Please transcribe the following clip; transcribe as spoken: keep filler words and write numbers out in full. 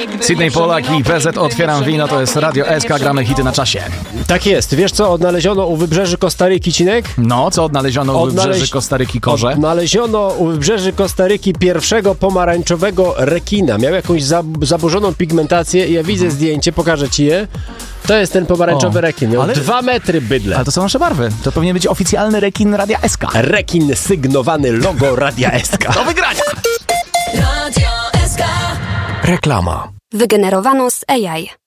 Sydney Polak i P Z Otwieram Wino, to jest Radio S K, gramy hity na czasie. Tak jest. Wiesz co odnaleziono u wybrzeży Kostaryki, Cinek? No, co odnaleziono u Odnaleź... wybrzeży Kostaryki, Korze? Odnaleziono u wybrzeży Kostaryki pierwszego pomarańczowego rekina. Miał jakąś zab- zaburzoną pigmentację i ja widzę zdjęcie, pokażę ci je. To jest ten pomarańczowy O, rekin. Miał ale- dwa metry bydle. Ale to są nasze barwy. To powinien być oficjalny rekin Radia S K. Rekin sygnowany logo Radia S K. Do wygrania! Radio S K. Reklama. Wygenerowano z A I.